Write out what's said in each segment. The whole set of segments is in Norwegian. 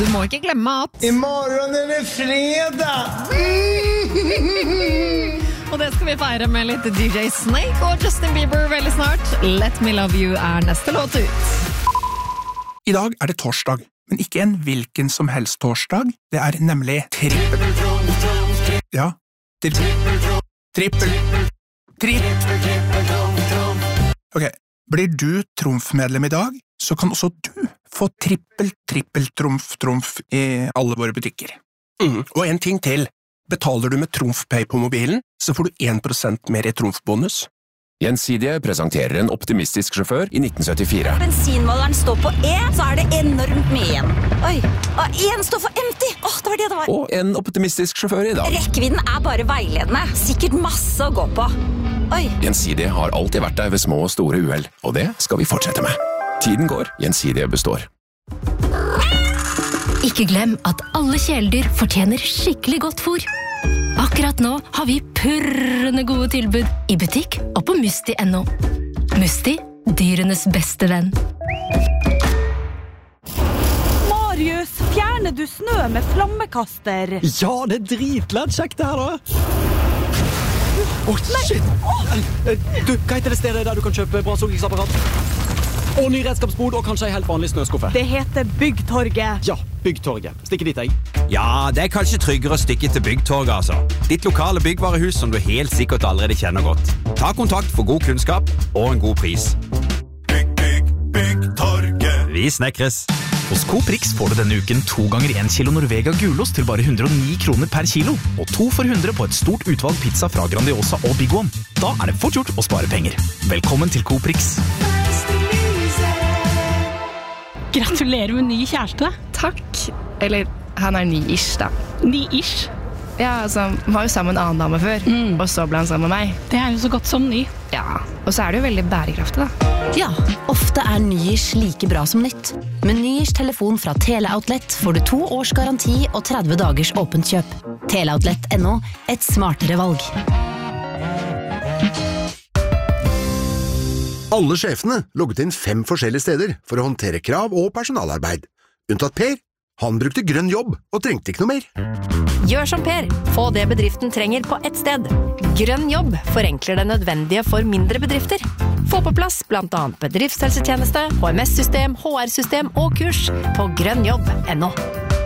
du må ikke glemme at imorgon det fredag! Og det skal vi feire med litt DJ Snake og Justin Bieber veldig snart. Let Me Love You neste låt ut. I dag det torsdag, men ikke en hvilken som helst torsdag. Det nemlig trippel. Ja, trippel. Ok, blir du trumfmedlem i dag, så kan også du få trippel trumf i alle våre butikker. Og en ting til. Betaler du med TrumfPay på mobilen, så får du 1% mer i trumfbonus. Gjensidige presenterer en optimistisk sjåfør i 1974. Bensinmåleren står på E, så det enormt mye igjen. Oi, en står for empty. Det var det det var. Og en optimistisk sjåfør i dag. Rekkevidden bare veiledende. Sikkert masse å gå på. Oi. Gjensidige har alltid vært der ved små og store uheld, og det skal vi fortsette med. Tiden går, Gjensidige består. Ikke glem at alle kjæledyr fortjener skikkelig godt fôr. Akkurat nå har vi purrende gode tilbud i butikk og på Musti.no. Musti, dyrenes beste venn. Marius, fjerner du snø med flammekaster? Ja, det dritlett kjekt det her da. Shit! Du, hva heter det stedet der du kan kjøpe brannslukningsapparat? Og ny redskapsbod, og kanskje en helt vanlig snøskuffe. Det heter Byggtorget. Ja, Byggtorget. Stikker dit, jeg. Ja, det kanskje tryggere å stikke til Byggtorget, altså. Ditt lokale byggvarehus som du helt sikkert allerede kjenner godt. Ta kontakt for god kunnskap og en god pris. Byggtorget. Vi snekres. Hos Coop Rix får du denne uken 2 ganger 1 kilo Norvega gulost til bare 109 kroner per kilo, og 2 for 100 på et stort utvalg pizza fra Grandiosa og Big One. Da det fort gjort å spare penger. Velkommen til Coop Rix. Gratulerer med ny kjæreste. Takk. Eller, han ny-ish da. Ny-ish? Ja, altså, han var jo sammen med en annen dame før, og så ble han sammen med meg. Det jo så godt som ny. Ja, og så det jo veldig bærekraftig da. Ja, ofte ny-ish like bra som nytt. Med ny-ish telefon fra Teleoutlet får du 2 års garanti og 30 dagers åpent kjøp. Teleoutlet.no, et smartere valg. Alle sjefene logget inn 5 forskjellige steder for å håndtere krav og personalarbeid. Unntatt Per. Han brukte grønn jobb og trengte ikke noe mer. Gjør som Per. Få det bedriften trenger på ett sted. Grønn jobb forenkler det nødvendige for mindre bedrifter. Få på plass blant annet bedriftshelsetjeneste, HMS-system, HR-system og kurs på grønnjobb.no.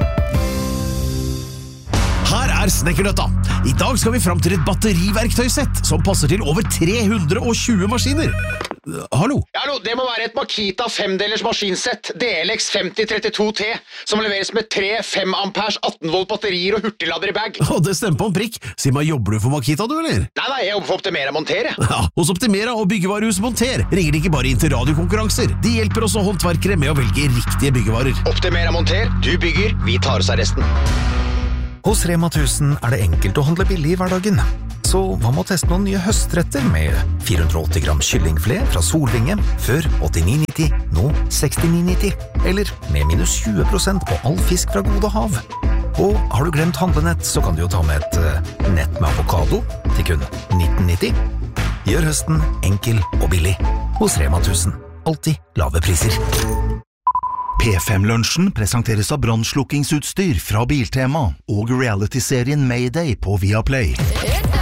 Her Snekkernøtta. I dag skal vi fram til et batteriverktøysett som passer til over 320 maskiner. Hallo? Hallo, det må være et Makita 5-delers maskinsett DLX 5032T som leveres med 3 5 ampers 18 volt batterier og hurtiglader i bag. Det stemmer på en prikk. Si meg, jobber du for Makita, du, eller? Nei, jeg jobber for Optimera Monter. Ja, hos Optimera og byggevarehuset Monter ringer de ikke bare inn til radiokonkurranser. De hjelper også håndverkere med å velge riktige byggevarer. Optimera Monter, du bygger, vi tar oss av resten. Hos Rema 1000 det enkelt å handle billig i hverdagen. Så hva med å teste noen nye høstretter med 480 gram kyllingfilet fra Solvinge, før 89,90, nå 69,90, eller med minus 20% på all fisk fra Gode Hav. Og har du glemt handlenett, så kan du jo ta med et nett med avokado til kun 19,90. Gjør høsten enkel og billig. Hos Rema 1000. Alltid lave priser. P5-lunsjen presenteres av brannslukkingsutstyr fra Biltema og reality-serien Mayday på Viaplay.